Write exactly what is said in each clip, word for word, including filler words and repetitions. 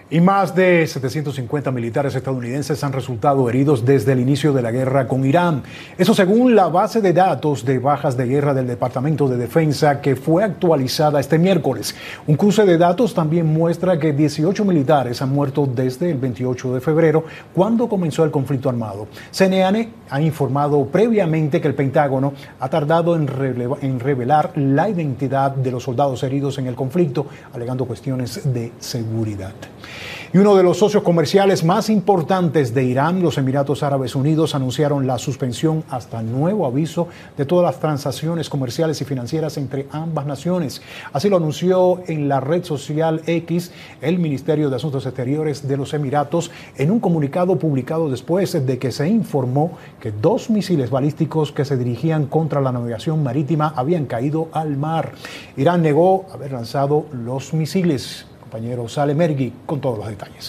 Y más de setecientos cincuenta militares estadounidenses han resultado heridos desde el inicio de la guerra con Irán. Eso según la base de datos de bajas de guerra del Departamento de Defensa, que fue actualizada este miércoles. Un cruce de datos también muestra que dieciocho militares han muerto desde el veintiocho de febrero, cuando comenzó el conflicto armado. C N N ha informado previamente que el Pentágono ha tardado en, en revelar la identidad de los soldados heridos en el conflicto, alegando cuestiones de seguridad. Y uno de los socios comerciales más importantes de Irán, los Emiratos Árabes Unidos, anunciaron la suspensión hasta nuevo aviso de todas las transacciones comerciales y financieras entre ambas naciones. Así lo anunció en la red social X el Ministerio de Asuntos Exteriores de los Emiratos en un comunicado publicado después de que se informó que dos misiles balísticos que se dirigían contra la navegación marítima habían caído al mar. Irán negó haber lanzado los misiles. Compañero Salem Ergui con todos los detalles.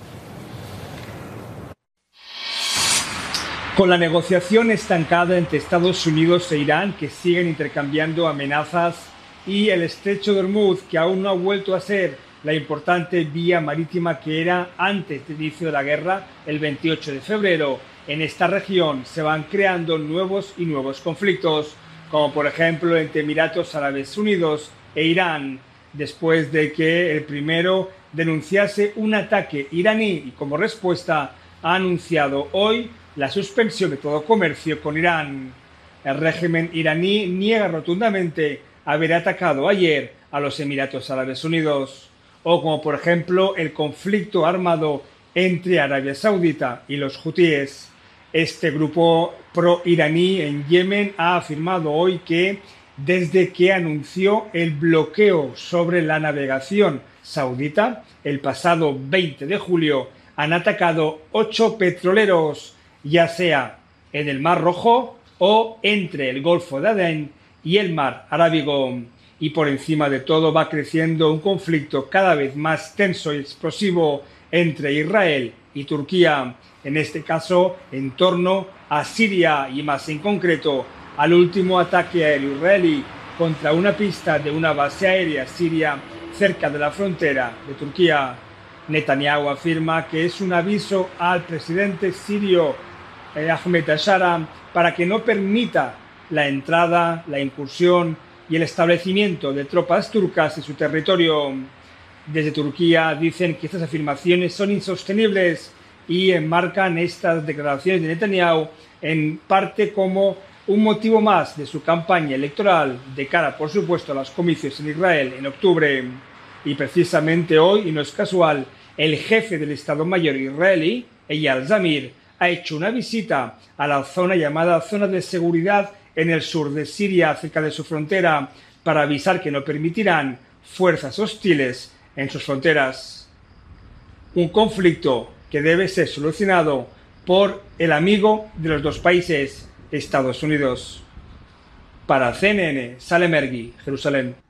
Con la negociación estancada entre Estados Unidos e Irán, que siguen intercambiando amenazas, y el estrecho de Hormuz, que aún no ha vuelto a ser la importante vía marítima que era antes del inicio de la guerra, el veintiocho de febrero, en esta región se van creando nuevos y nuevos conflictos, como por ejemplo entre Emiratos Árabes Unidos e Irán, después de que el primero denunciase un ataque iraní y como respuesta ha anunciado hoy la suspensión de todo comercio con Irán. El régimen iraní niega rotundamente haber atacado ayer a los Emiratos Árabes Unidos. O como por ejemplo el conflicto armado entre Arabia Saudita y los hutíes. Este grupo pro-iraní en Yemen ha afirmado hoy que desde que anunció el bloqueo sobre la navegación saudita el pasado veinte de julio, han atacado ocho petroleros, ya sea en el Mar Rojo o entre el Golfo de Adén y el Mar Arábigo. Y por encima de todo va creciendo un conflicto cada vez más tenso y explosivo entre Israel y Turquía, en este caso en torno a Siria y más en concreto al último ataque aéreo israelí contra una pista de una base aérea siria cerca de la frontera de Turquía. Netanyahu afirma que es un aviso al presidente sirio eh, Ahmed al-Shara para que no permita la entrada, la incursión y el establecimiento de tropas turcas en su territorio. Desde Turquía dicen que estas afirmaciones son insostenibles y enmarcan estas declaraciones de Netanyahu en parte como un motivo más de su campaña electoral de cara, por supuesto, a los comicios en Israel en octubre. Y precisamente hoy, y no es casual, el jefe del Estado Mayor israelí, Eyal Zamir, ha hecho una visita a la zona llamada Zona de Seguridad en el sur de Siria, cerca de su frontera, para avisar que no permitirán fuerzas hostiles en sus fronteras. Un conflicto que debe ser solucionado por el amigo de los dos países, Estados Unidos. Para C N N, Salem Ergui, Jerusalén.